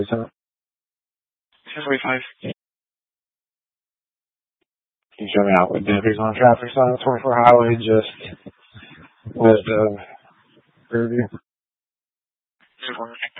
10:45. 10:45. You showing out with deputies on traffic sign 24 highway just with Fairview.